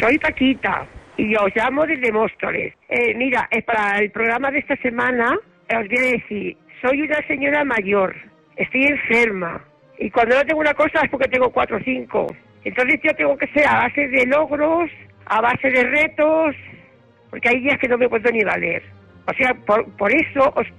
Soy Paquita y os llamo desde Móstoles. Mira, para el programa de esta semana os voy a decir, soy una señora mayor, estoy enferma y cuando no tengo una cosa es porque tengo 4 o 5. Entonces yo tengo que ser a base de logros, a base de retos, porque hay días que no me puedo ni valer. O sea, por eso os